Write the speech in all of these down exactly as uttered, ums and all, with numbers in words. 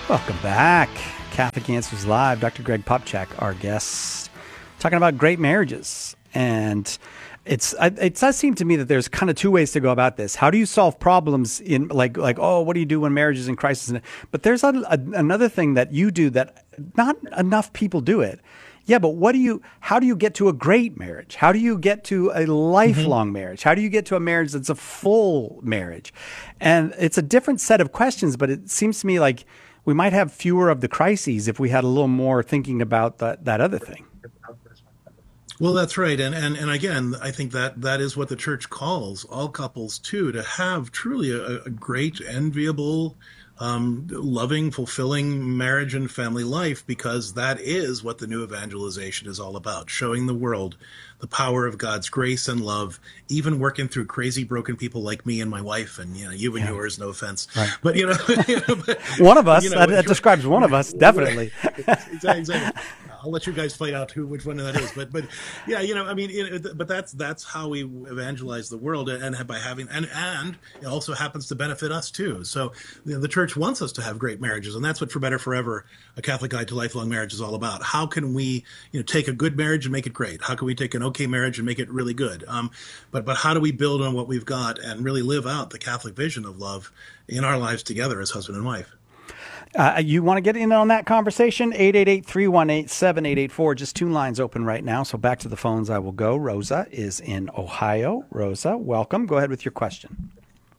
Welcome back. Catholic Answers Live. Doctor Greg Popcak, our guest, talking about great marriages. And it's it does seem to me that there's kind of two ways to go about this. How do you solve problems in like like oh, what do you do when marriage is in crisis? But there's a, a, another thing that you do that not enough people do it. Yeah, but what do you? How do you get to a great marriage? How do you get to a lifelong mm-hmm. marriage? How do you get to a marriage that's a full marriage? And it's a different set of questions, but it seems to me like we might have fewer of the crises if we had a little more thinking about that, that other thing. Well, that's right. And, and, and again, I think that that is what the church calls all couples too, to have truly a, a great, enviable, um, loving, fulfilling marriage and family life, because that is what the new evangelization is all about, showing the world the power of God's grace and love, even working through crazy, broken people like me and my wife, and you know, you and yeah. yours, no offense. Right. But, you know, you know but, one of us, you know, that, that describes one of us, definitely. Exactly. exactly. I'll let you guys fight out who, which one that is. But, but yeah, you know, I mean, it, but that's, that's how we evangelize the world, and by having, and, and it also happens to benefit us too. So you know, the church wants us to have great marriages, and that's what For Better Forever, A Catholic Guide to Lifelong Marriage is all about. How can we, you know, take a good marriage and make it great? How can we take an okay marriage and make it really good? Um, but, but how do we build on what we've got and really live out the Catholic vision of love in our lives together as husband and wife? Uh, you want to get in on that conversation? eight eight eight, three one eight, seven eight eight four. Just two lines open right now. So back to the phones I will go. Rosa is in Ohio. Rosa, welcome. Go ahead with your question.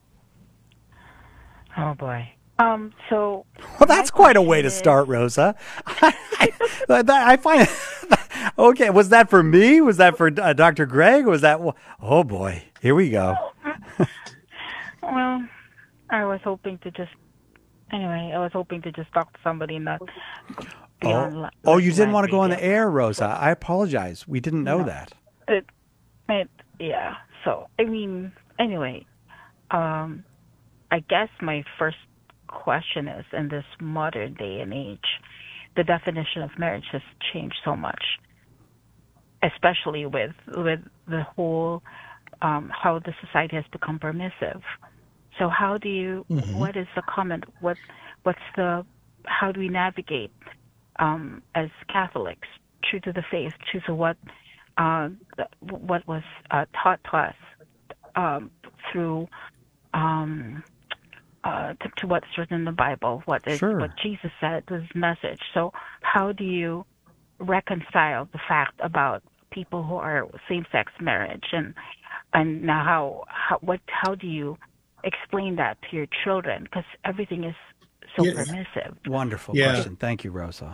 Oh, boy. Um, so well, that's quite a way to start, Rosa. I, I, I find okay. Was that for me? Was that for uh, Doctor Greg? Was that? Oh boy, here we go. Well, I was hoping to just anyway. I was hoping to just talk to somebody, not. Oh, on, oh, you didn't want to go on the air, Rosa. I apologize. We didn't know no. that. It, it, yeah. So I mean, anyway, um, I guess my first question is, in this modern day and age, the definition of marriage has changed so much, especially with with the whole um, how the society has become permissive. So how do you? Mm-hmm. What is the comment? What what's the? How do we navigate um, as Catholics, true to the faith, true to what uh, what was uh, taught to us um, through. Um, Uh, to, to what's written in the Bible, what is sure. what Jesus said was his message. So how do you reconcile the fact about people who are same-sex marriage, and and now how, how what how do you explain that to your children? Because everything is so yeah. permissive. Wonderful yeah. question. Thank you, Rosa.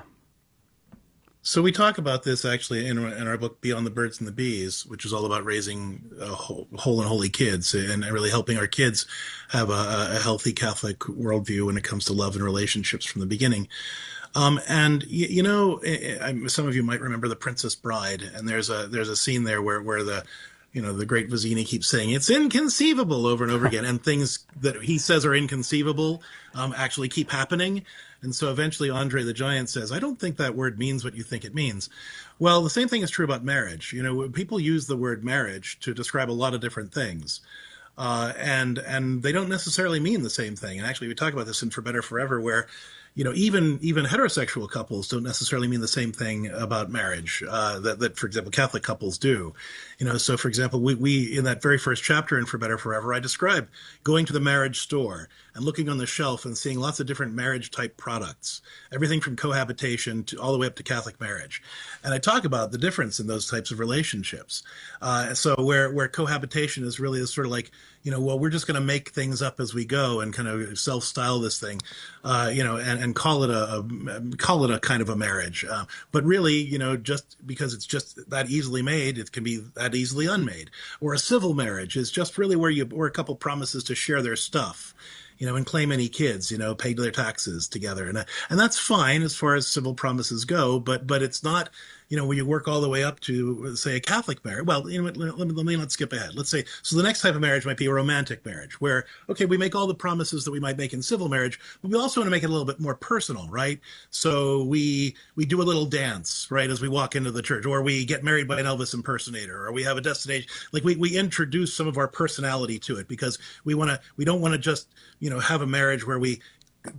So we talk about this actually in, in our book, Beyond the Birds and the Bees, which is all about raising uh, whole, whole and holy kids and really helping our kids have a, a healthy Catholic worldview when it comes to love and relationships from the beginning. Um, and you, you know, I, I, some of you might remember The Princess Bride, and there's a there's a scene there where where the you know the great Vizzini keeps saying it's inconceivable over and over again, and things that he says are inconceivable um, actually keep happening. And so eventually Andre the Giant says, I don't think that word means what you think it means. Well, the same thing is true about marriage. You know, people use the word marriage to describe a lot of different things. Uh, and and they don't necessarily mean the same thing. And actually, we talk about this in For Better Forever, where, you know, even even heterosexual couples don't necessarily mean the same thing about marriage uh, that, that, for example, Catholic couples do. You know, so, for example, we, we in that very first chapter in For Better Forever, I describe going to the marriage store and looking on the shelf and seeing lots of different marriage-type products, everything from cohabitation to all the way up to Catholic marriage. And I talk about the difference in those types of relationships. Uh, so where, where cohabitation is really sort of like, you know, well, we're just going to make things up as we go and kind of self-style this thing, uh, you know, and, and call it a, a call it a kind of a marriage. Uh, but really, you know, just because it's just that easily made, it can be that easily unmade. Or a civil marriage is just really where you where a couple promises to share their stuff, you know, and claim any kids, you know, pay their taxes together. And, and that's fine as far as civil promises go, but, but it's not, you know, when you work all the way up to, say, a Catholic marriage. Well, you know, let, let, let me not skip ahead. Let's say, so the next type of marriage might be a romantic marriage where, okay, we make all the promises that we might make in civil marriage, but we also want to make it a little bit more personal, right? So we, we do a little dance, right, as we walk into the church, or we get married by an Elvis impersonator, or we have a destination. Like we, we introduce some of our personality to it because we want to, we don't want to just, you know, have a marriage where we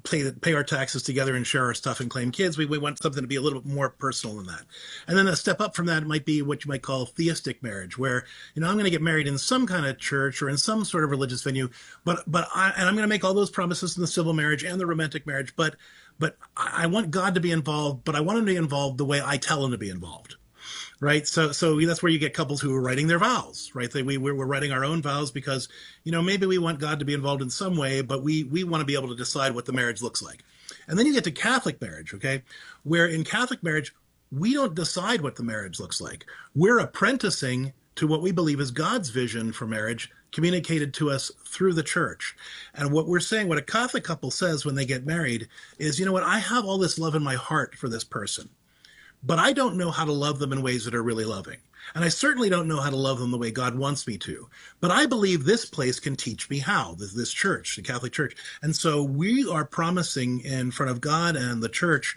pay pay our taxes together and share our stuff and claim kids. We, we want something to be a little bit more personal than that. And then a step up from that might be what you might call theistic marriage, where, you know, I'm going to get married in some kind of church or in some sort of religious venue, but but I, and I'm going to make all those promises in the civil marriage and the romantic marriage, but but I want God to be involved, but I want him to be involved the way I tell him to be involved. Right. So so that's where you get couples who are writing their vows. Right. They, we, we're writing our own vows because, you know, maybe we want God to be involved in some way, but we, we want to be able to decide what the marriage looks like. And then you get to Catholic marriage. OK, where in Catholic marriage, we don't decide what the marriage looks like. We're apprenticing to what we believe is God's vision for marriage communicated to us through the church. And what we're saying, what a Catholic couple says when they get married is, you know what, I have all this love in my heart for this person, but I don't know how to love them in ways that are really loving. And I certainly don't know how to love them the way God wants me to. But I believe this place can teach me how, this, this church, the Catholic Church. And so we are promising in front of God and the church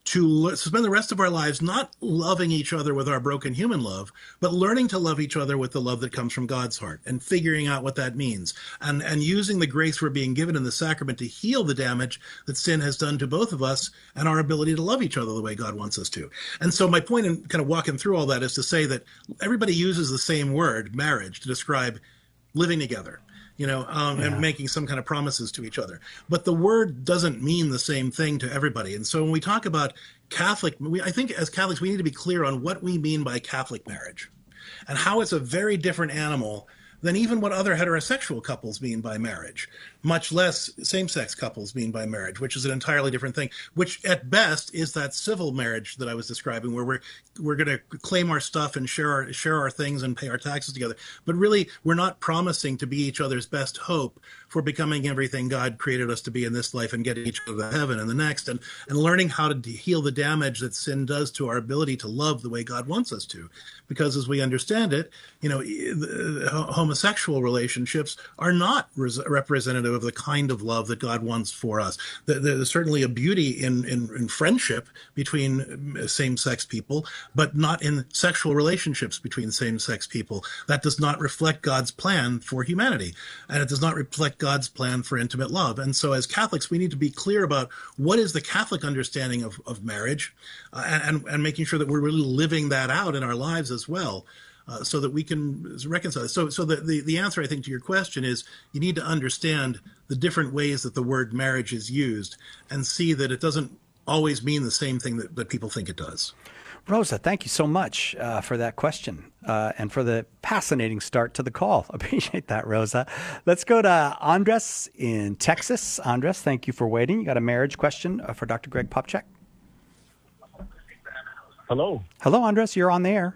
to spend the rest of our lives not loving each other with our broken human love, but learning to love each other with the love that comes from God's heart and figuring out what that means and, and using the grace we're being given in the sacrament to heal the damage that sin has done to both of us and our ability to love each other the way God wants us to. And so my point in kind of walking through all that is to say that everybody uses the same word, marriage, to describe living together. You know, um, yeah. and making some kind of promises to each other. But the word doesn't mean the same thing to everybody. And so when we talk about Catholic, we, I think as Catholics, we need to be clear on what we mean by Catholic marriage and how it's a very different animal than even what other heterosexual couples mean by marriage, much less same-sex couples mean by marriage, which is an entirely different thing, which at best is that civil marriage that I was describing, where we're we're going to claim our stuff and share our share our things and pay our taxes together. But really, we're not promising to be each other's best hope for becoming everything God created us to be in this life and getting each other to heaven and the next, and, and learning how to heal the damage that sin does to our ability to love the way God wants us to. Because as we understand it, you know, homosexual relationships are not res- representative of the kind of love that God wants for us. There's certainly a beauty in, in, in friendship between same-sex people, but not in sexual relationships between same-sex people. That does not reflect God's plan for humanity, and it does not reflect God's plan for intimate love. And so as Catholics, we need to be clear about what is the Catholic understanding of, of marriage uh, and, and making sure that we're really living that out in our lives as well. Uh, so that we can reconcile. So, so the, the, the answer, I think, to your question is you need to understand the different ways that the word marriage is used and see that it doesn't always mean the same thing that, that people think it does. Rosa, thank you so much uh, for that question uh, and for the fascinating start to the call. Appreciate that, Rosa. Let's go to Andres in Texas. Andres, thank you for waiting. You got a marriage question uh, for Doctor Greg Popcak? Hello. Hello, Andres. You're on the air.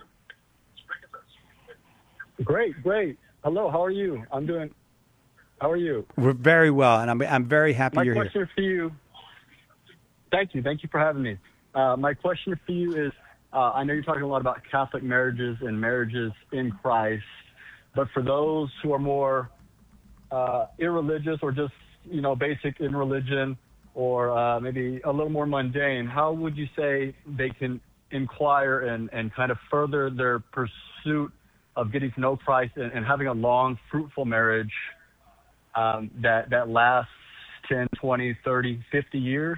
Great, great. Hello, how are you? I'm doing, how are you? We're very well, and I'm I'm very happy my you're here. My question for you, thank you, thank you for having me. Uh, my question for you is, uh, I know you're talking a lot about Catholic marriages and marriages in Christ, but for those who are more uh, irreligious or just, you know, basic in religion or uh, maybe a little more mundane, how would you say they can inquire and, and kind of further their pursuit of getting to know Christ and, and having a long, fruitful marriage um, that, that lasts ten, twenty, thirty, fifty years?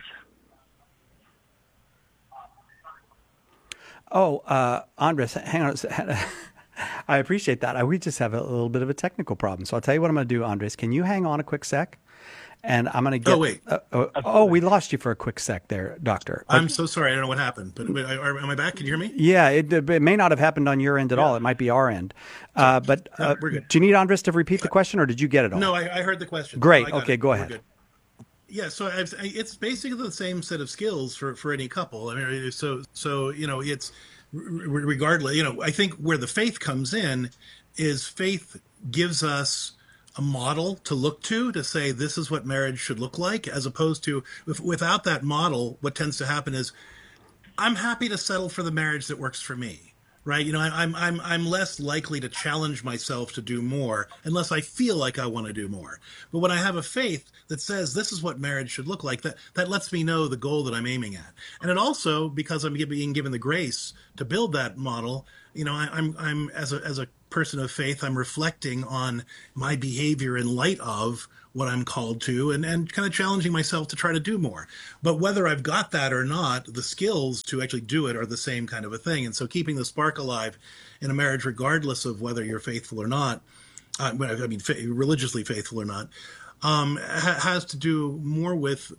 Oh, uh, Andres, hang on. I appreciate that. I, we just have a little bit of a technical problem. So I'll tell you what I'm going to do, Andres. Can you hang on a quick sec? And I'm going to get. Oh, wait. Uh, oh, oh, we lost you for a quick sec there, Doctor. I'm okay. so sorry. I don't know what happened. But wait, are, am I back? Can you hear me? Yeah, it, it may not have happened on your end at yeah. all. It might be our end. Uh, but uh, we're good. Do you need Andres to repeat the question, or did you get it all? No, I, I heard the question. Great. So okay, it. go We're ahead. Good. Yeah, so I've, it's basically the same set of skills for, for any couple. I mean, so so you know, it's regardless. You know, I think where the faith comes in is faith gives us a model to look to to say this is what marriage should look like, as opposed to if, without that model, what tends to happen is I'm happy to settle for the marriage that works for me. Right, you know, I'm I'm I'm less likely to challenge myself to do more unless I feel like I want to do more. But when I have a faith that says this is what marriage should look like, that that lets me know the goal that I'm aiming at. And it also, because I'm being given the grace to build that model, you know, I, I'm I'm as a as a person of faith, I'm reflecting on my behavior in light of what I'm called to, and, and kind of challenging myself to try to do more. But whether I've got that or not, the skills to actually do it are the same kind of a thing. And so keeping the spark alive in a marriage, regardless of whether you're faithful or not, uh, I mean, religiously faithful or not, um, ha- has to do more with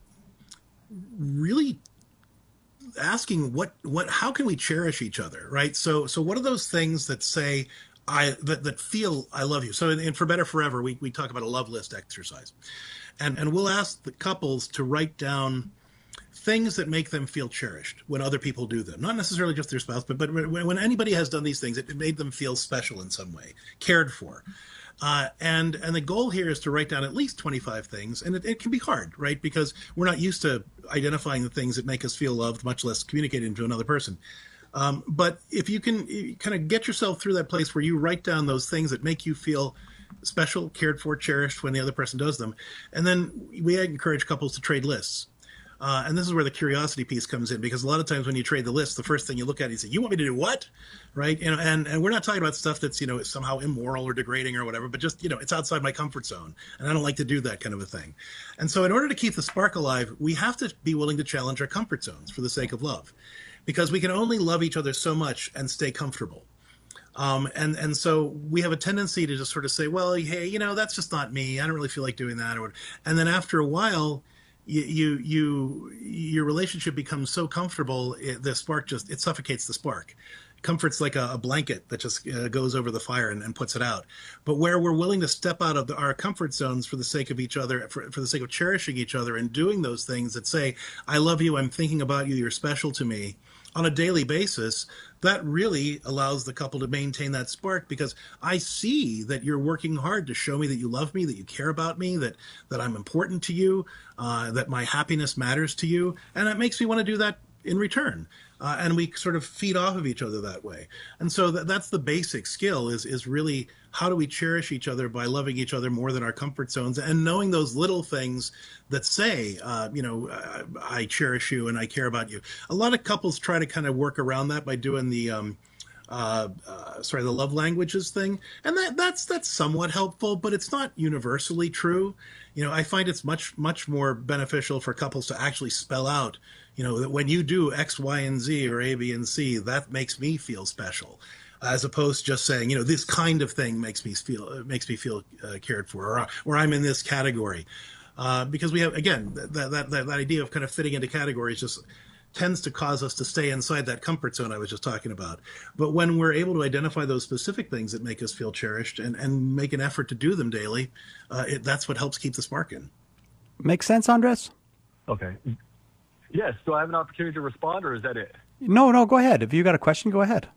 really asking what what how can we cherish each other, right? So so what are those things that say I that, that feel I love you? So in, in For Better Forever, we, we talk about a love list exercise, and and we'll ask the couples to write down things that make them feel cherished when other people do them, not necessarily just their spouse, but but when, when anybody has done these things, it, it made them feel special in some way, cared for. Uh, and and the goal here is to write down at least twenty-five things, and it, it can be hard, right? Because we're not used to identifying the things that make us feel loved, much less communicating to another person. Um, but if you can you kind of get yourself through that place where you write down those things that make you feel special, cared for, cherished when the other person does them, and then we encourage couples to trade lists. Uh, and this is where the curiosity piece comes in, because a lot of times when you trade the list, the first thing you look at, you say, "You want me to do what?" Right? You know, and and we're not talking about stuff that's, you know, somehow immoral or degrading or whatever, but just, you know, it's outside my comfort zone, and I don't like to do that kind of a thing. And so, in order to keep the spark alive, we have to be willing to challenge our comfort zones for the sake of love, because we can only love each other so much and stay comfortable. Um, and and so we have a tendency to just sort of say, "Well, hey, you know, that's just not me. I don't really feel like doing that," or and then after a while, You, you, you, your relationship becomes so comfortable, it, the spark just, it suffocates the spark. Comfort's like a, a blanket that just uh, goes over the fire and, and puts it out. But where we're willing to step out of the, our comfort zones for the sake of each other, for, for the sake of cherishing each other and doing those things that say, "I love you, I'm thinking about you, you're special to me," on a daily basis, that really allows the couple to maintain that spark, because I see that you're working hard to show me that you love me, that you care about me, that, that I'm important to you, uh, that my happiness matters to you. And it makes me want to do that in return. Uh, and we sort of feed off of each other that way. And so that, that's the basic skill is, is really how do we cherish each other by loving each other more than our comfort zones and knowing those little things that say, uh, you know, I, I cherish you and I care about you. A lot of couples try to kind of work around that by doing the, um, uh, uh, sorry, the love languages thing. And that, that's, that's somewhat helpful, but it's not universally true. You know, I find it's much, much more beneficial for couples to actually spell out, you know, that when you do X, Y, and Z or A, B, and C, that makes me feel special, as opposed to just saying, you know, this kind of thing makes me feel, makes me feel uh, cared for, or, or I'm in this category. Uh, because we have, again, that, that, that, that idea of kind of fitting into categories just tends to cause us to stay inside that comfort zone I was just talking about. But when we're able to identify those specific things that make us feel cherished and, and make an effort to do them daily, uh, it, that's what helps keep the spark in. Make sense, Andres? Okay. Yes. Do I have an opportunity to respond, or is that it? No, no, go ahead. If you got a question, go ahead.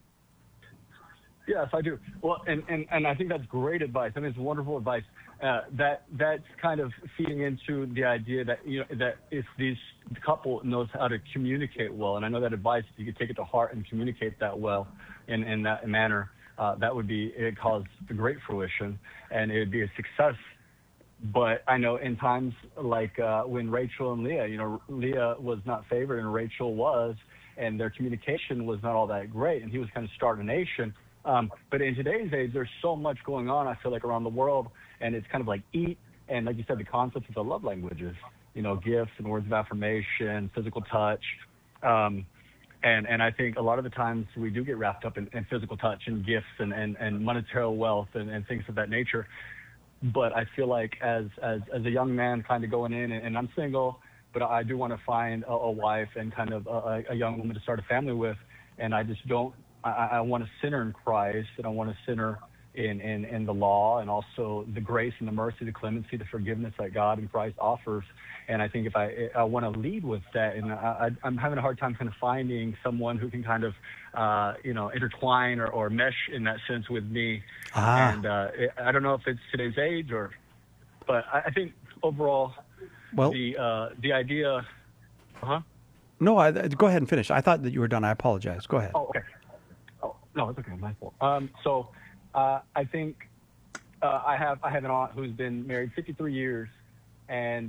Yes, I do. Well, and, and, and I think that's great advice. I mean, it's wonderful advice. Uh, that that's kind of feeding into the idea that, you know, that if these the couple knows how to communicate well, and I know that advice, if you could take it to heart and communicate that well in, in that manner, uh, that would be, it cause a great fruition and it would be a success. But I know in times like uh, when Rachel and Leah, you know, Leah was not favored and Rachel was, and their communication was not all that great, and he was kind of starting a nation. Um, but in today's age, there's so much going on, I feel like, around the world, and it's kind of like eat, and like you said, the concept of the love languages, you know, gifts and words of affirmation, physical touch. Um, and, and I think a lot of the times we do get wrapped up in, in physical touch and gifts and, and, and monetary wealth and, and things of that nature. But I feel like as, as, as a young man kind of going in, and, and I'm single, but I do want to find a, a wife and kind of a, a young woman to start a family with. And I just don't, I, I want to center in Christ, and I want to center in, in, in the law, and also the grace and the mercy, the clemency, the forgiveness that God and Christ offers. And I think if I, I want to lead with that, and I, I, I'm having a hard time kind of finding someone who can kind of, uh, you know, intertwine or, or mesh in that sense with me. Ah. And uh, it, I don't know if it's today's age or, but I, I think overall, well, the uh, the idea, huh? No, I, go ahead and finish. I thought that you were done. I apologize. Go ahead. Oh, okay. Oh, no, it's okay. My fault. Um, so uh, I think uh, I have I have an aunt who's been married fifty-three years, and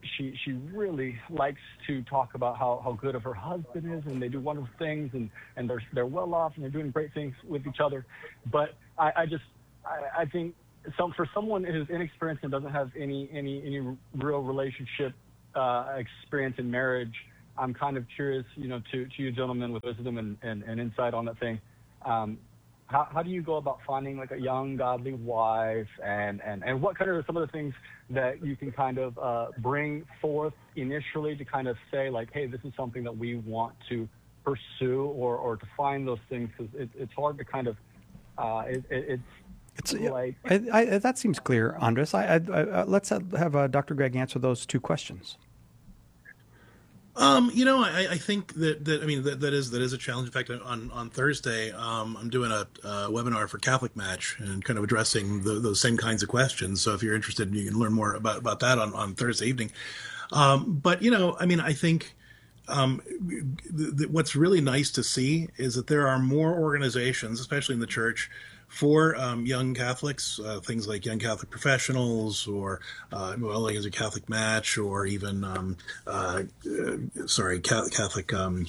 she she really likes to talk about how, how good of her husband is, and they do wonderful things, and, and they're they're well off, and they're doing great things with each other. But I, I just I, I think some for someone who's inexperienced and doesn't have any any any real relationship uh, experience in marriage, I'm kind of curious, you know, to, to you gentlemen with wisdom and, and, and insight on that thing. Um, how, how do you go about finding like a young, godly wife, and, and, and what kind of some of the things that you can kind of uh, bring forth initially to kind of say like, hey, this is something that we want to pursue, or, or to find those things, because it, it's hard to kind of, uh, it, it, it's, It's, like, I, I, that seems clear, Andres. I, I, I, let's have uh, Doctor Greg answer those two questions. Um, you know, I, I think that, that I mean that, that is that is a challenge. In fact, on on Thursday, um, I'm doing a, a webinar for Catholic Match and kind of addressing the, those same kinds of questions. So if you're interested, you can learn more about, about that on, on Thursday evening. Um, but you know, I mean, I think um, th- th- what's really nice to see is that there are more organizations, especially in the church, for um, young Catholics, uh, things like Young Catholic Professionals, or uh, well, like as a Catholic Match, or even um, uh, uh, sorry, Catholic um,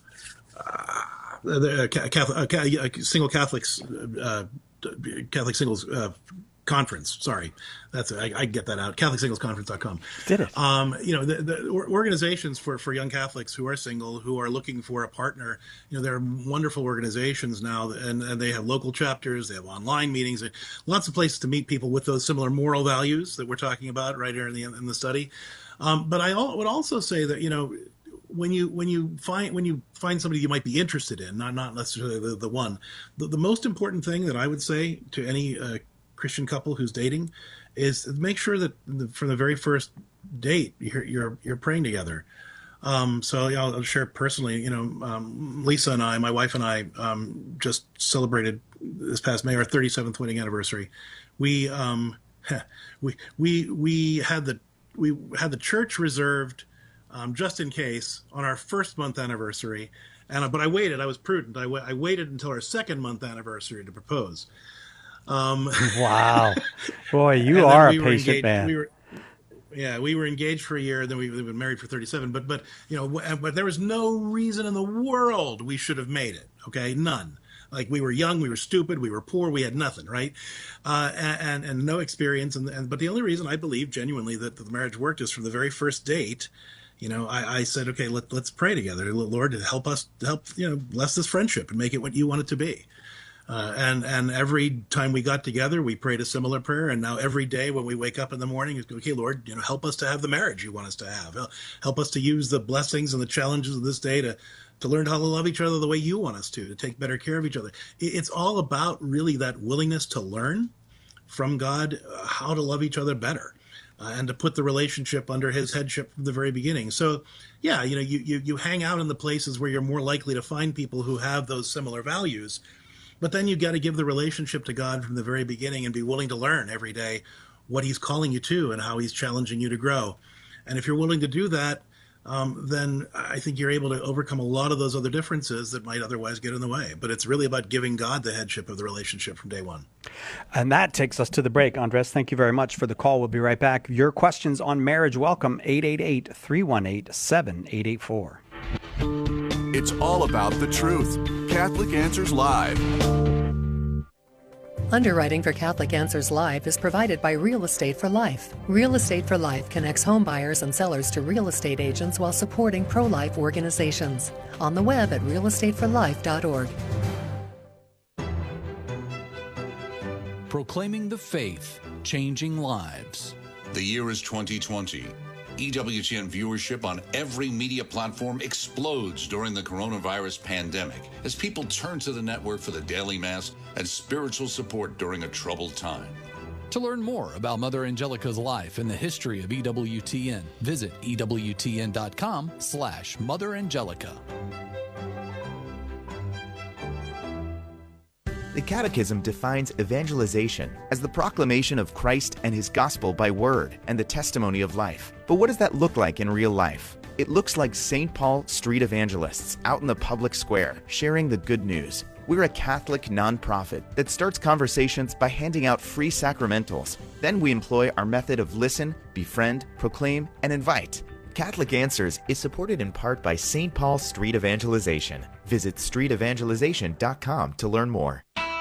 uh, Catholic uh, Single Catholics uh, Catholic Singles uh, Conference. Sorry, that's I, I get that out. Catholic Singles Conference dot com. Did it? Um, you know, the, the organizations for, for young Catholics who are single, who are looking for a partner. You know, there are wonderful organizations now, and, and they have local chapters, they have online meetings, lots of places to meet people with those similar moral values that we're talking about right here in the in the study. Um, but I would also say that, you know, when you when you find when you find somebody you might be interested in, not not necessarily the, the one, the, the most important thing that I would say to any uh, Christian couple who's dating is make sure that the, from the very first date you're you're, you're praying together. Um, so yeah, I'll, I'll share personally. You know, um, Lisa and I, my wife and I, um, just celebrated this past May our thirty-seventh wedding anniversary. We um, we we we had the we had the church reserved um, just in case on our first month anniversary, and but I waited. I was prudent. I, I waited until our second month anniversary to propose. Um, wow, boy, you are we a patient engaged, man. We were, yeah, we were engaged for a year, then we, we've been married for thirty-seven. But but you know, but there was no reason in the world we should have made it. Okay, none. Like, we were young, we were stupid, we were poor, we had nothing, right? Uh, and and no experience. And, and but the only reason I believe genuinely that the marriage worked is from the very first date. You know, I, I said, okay, let, let's pray together, Lord, help us, help you know, bless this friendship and make it what you want it to be. Uh, and and every time we got together, we prayed a similar prayer. And now every day when we wake up in the morning, it's okay, Lord, you know, help us to have the marriage you want us to have. Help us to use the blessings and the challenges of this day to to learn how to love each other the way you want us to, to take better care of each other. It's all about really that willingness to learn from God how to love each other better, uh, and to put the relationship under his headship from the very beginning. So, yeah, you know, you, you, you hang out in the places where you're more likely to find people who have those similar values. But then you got to give the relationship to God from the very beginning and be willing to learn every day what he's calling you to and how he's challenging you to grow. And if you're willing to do that, um, then I think you're able to overcome a lot of those other differences that might otherwise get in the way. But it's really about giving God the headship of the relationship from day one. And that takes us to the break. Andres, thank you very much for the call. We'll be right back. Your questions on marriage, welcome, eight eight eight, three one eight, seven eight eight four. It's all about the truth. Catholic Answers Live. Underwriting for Catholic Answers Live is provided by Real Estate for Life. Real Estate for Life connects home buyers and sellers to real estate agents while supporting pro-life organizations. On the web at real estate for life dot org. Proclaiming the faith, changing lives. The year is twenty twenty. E W T N viewership on every media platform explodes during the coronavirus pandemic as people turn to the network for the daily mass and spiritual support during a troubled time. To learn more about Mother Angelica's life and the history of E W T N, visit E W T N dot com slash Mother Angelica. The Catechism defines evangelization as the proclamation of Christ and his gospel by word and the testimony of life. But what does that look like in real life? It looks like Saint Paul street evangelists out in the public square sharing the good news. We're a Catholic nonprofit that starts conversations by handing out free sacramentals. Then we employ our method of listen, befriend, proclaim, and invite. Catholic Answers is supported in part by Saint Paul Street Evangelization. Visit street evangelization dot com to learn more.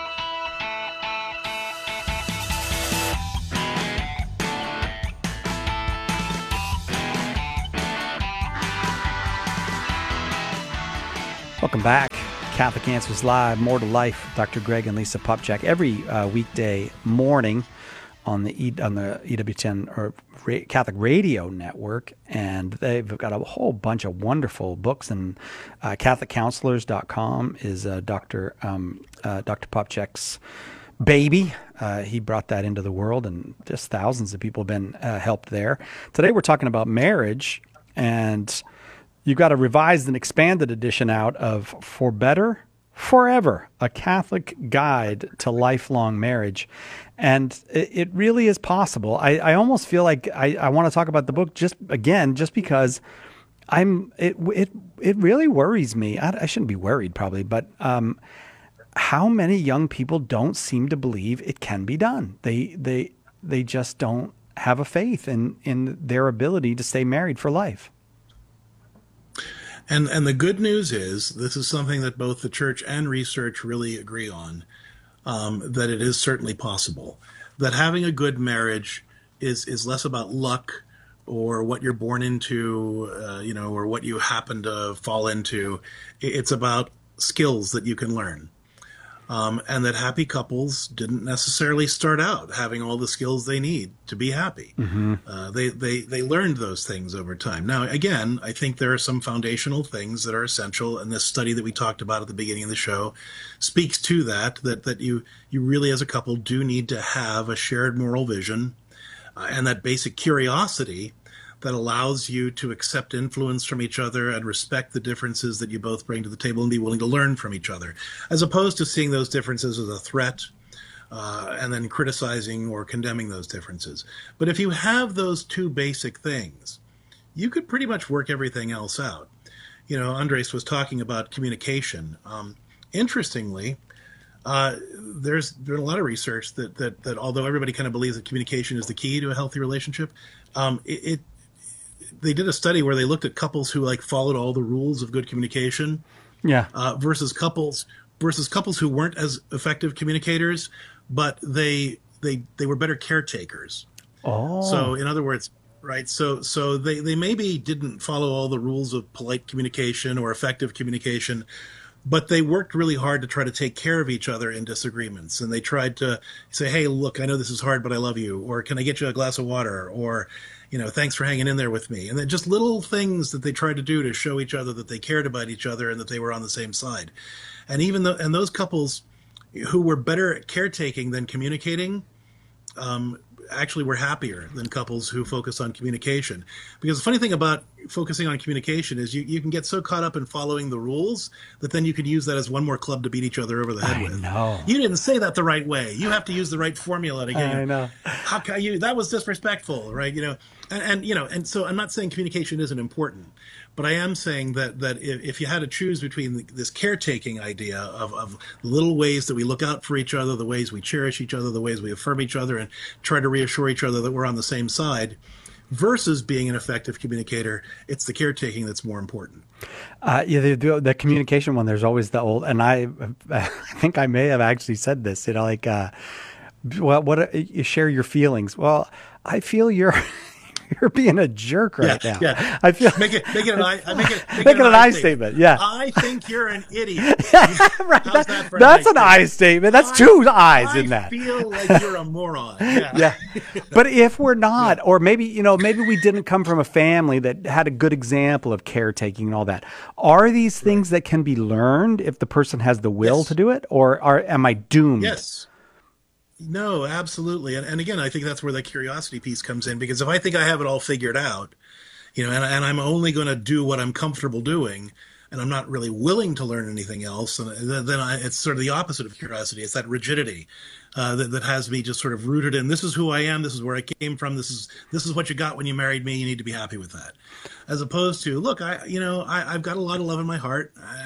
Welcome back. Catholic Answers Live, More to Life, Doctor Greg and Lisa Popcak, every uh, weekday morning on the e, on the E W T N or Ra- Catholic Radio Network, and they've got a whole bunch of wonderful books. And uh, Catholic Counselors dot com is uh, Doctor Um, uh, Doctor Popcak's baby. Uh, he brought that into the world, and just thousands of people have been uh, helped there. Today we're talking about marriage, and you've got a revised and expanded edition out of For Better, Forever, a Catholic guide to lifelong marriage. And it, it really is possible. I, I almost feel like I, I want to talk about the book just again, just because I'm it it it really worries me. I, I shouldn't be worried probably, but um, how many young people don't seem to believe it can be done. They they they just don't have a faith in in their ability to stay married for life. And and the good news is, this is something that both the church and research really agree on, um, that it is certainly possible. That having a good marriage is is less about luck or what you're born into, uh, you know, or what you happen to fall into. It's about skills that you can learn. Um, and that happy couples didn't necessarily start out having all the skills they need to be happy. Mm-hmm. Uh, they, they, they learned those things over time. Now, again, I think there are some foundational things that are essential, and this study that we talked about at the beginning of the show speaks to that, that, that you, you really as a couple do need to have a shared moral vision uh, and that basic curiosity that allows you to accept influence from each other and respect the differences that you both bring to the table and be willing to learn from each other, as opposed to seeing those differences as a threat uh, and then criticizing or condemning those differences. But if you have those two basic things, you could pretty much work everything else out. You know, Andres was talking about communication. Um, interestingly, uh, there's been a lot of research that, that, that although everybody kind of believes that communication is the key to a healthy relationship, um, it, it they did a study where they looked at couples who like followed all the rules of good communication, yeah, uh, versus couples versus couples who weren't as effective communicators, but they they they were better caretakers. Oh, so in other words, right? So so they they maybe didn't follow all the rules of polite communication or effective communication, but they worked really hard to try to take care of each other in disagreements. And they tried to say, hey, look, I know this is hard, but I love you. Or can I get you a glass of water? Or, you know, thanks for hanging in there with me. And then just little things that they tried to do to show each other that they cared about each other and that they were on the same side. And even though, and those couples who were better at caretaking than communicating, um, actually were happier than couples who focus on communication. Because the funny thing about focusing on communication is you, you can get so caught up in following the rules that then you can use that as one more club to beat each other over the head I with. know. You didn't say that the right way. You have to use the right formula to get I you. know. How can you, that was disrespectful, right? You know, and, and, you know, and so I'm not saying communication isn't important, but I am saying that, that if, if you had to choose between this caretaking idea of, of little ways that we look out for each other, the ways we cherish each other, the ways we affirm each other and try to reassure each other that we're on the same side, versus being an effective communicator, it's the caretaking that's more important. Uh, yeah, the, the communication one, there's always the old, and I, I think I may have actually said this, you know, like, uh, well, what, you share your feelings. Well, I feel you're, you're being a jerk right yeah, now. Yeah. I feel make it make it an I make it make, make it an, an I statement. statement. Yeah. I think you're an idiot. Right. How's That, that for that's an an I statement. That's I, two I's I in that. I feel like you're a moron. Yeah. Yeah. But if we're not, or maybe, you know, maybe we didn't come from a family that had a good example of caretaking and all that. Are these things right. that can be learned if the person has the will yes. to do it, or are am I doomed? Yes. No, absolutely. And, and again, I think that's where the curiosity piece comes in, because if I think I have it all figured out, you know, and, and I'm only going to do what I'm comfortable doing, and I'm not really willing to learn anything else, and then I, it's sort of the opposite of curiosity. It's that rigidity uh, that, that has me just sort of rooted in, this is who I am, this is where I came from, this is this is what you got when you married me, you need to be happy with that. As opposed to, look, I you know, I, I've got a lot of love in my heart,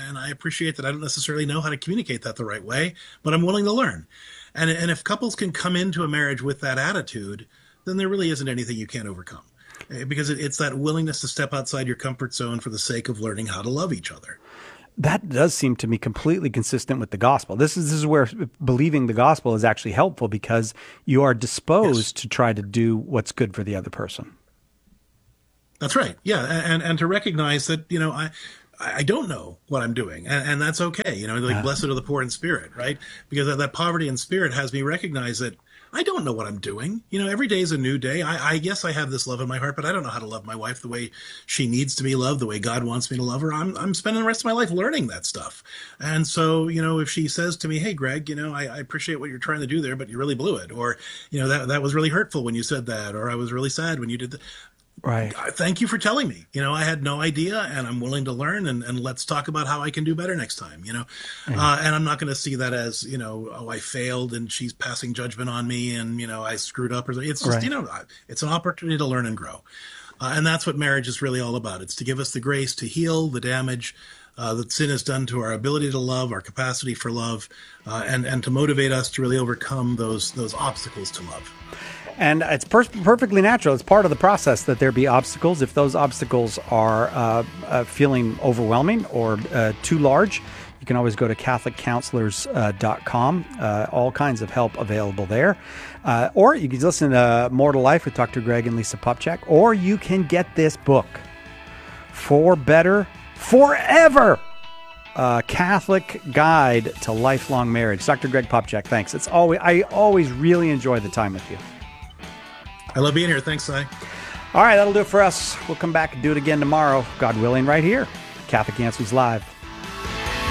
and I appreciate that I don't necessarily know how to communicate that the right way, but I'm willing to learn. And, and if couples can come into a marriage with that attitude, then there really isn't anything you can't overcome. Because it's that willingness to step outside your comfort zone for the sake of learning how to love each other. That does seem to me completely consistent with the gospel. This is this is where believing the gospel is actually helpful, because you are disposed yes. to try to do what's good for the other person. That's right. Yeah, and and to recognize that, you know, I I don't know what I'm doing, and, and that's okay. You know, like, yeah. blessed are the poor in spirit, right? Because that, that poverty in spirit has me recognize that I don't know what I'm doing. You know, every day is a new day. I, I yes, I have this love in my heart, but I don't know how to love my wife the way she needs to be loved, the way God wants me to love her. I'm I'm spending the rest of my life learning that stuff. And so, you know, if she says to me, "Hey, Greg, you know, I, I appreciate what you're trying to do there, but you really blew it," or, you know, that that was really hurtful when you said that, or I was really sad when you did that. Right. Thank you for telling me. You know, I had no idea, and I'm willing to learn, and, and let's talk about how I can do better next time, you know. Mm-hmm. Uh, and I'm not going to see that as, you know, oh, I failed and she's passing judgment on me and, you know, I screwed up. Or something. It's just, right. you know, it's an opportunity to learn and grow. Uh, and that's what marriage is really all about. It's to give us the grace to heal the damage uh, that sin has done to our ability to love, our capacity for love, uh, and, and to motivate us to really overcome those those obstacles to love. And it's per- perfectly natural. It's part of the process that there be obstacles. If those obstacles are uh, uh, feeling overwhelming or uh, too large, you can always go to catholic counselors dot com. Uh, all kinds of help available there. Uh, or you can listen to More to Life with Doctor Greg and Lisa Popcak. Or you can get this book, For Better Forever, a Catholic Guide to Lifelong Marriage. Doctor Greg Popcak, thanks. It's always I always really enjoy the time with you. I love being here. Thanks, Si. All right, that'll do it for us. We'll come back and do it again tomorrow, God willing, right here. Catholic Answers Live.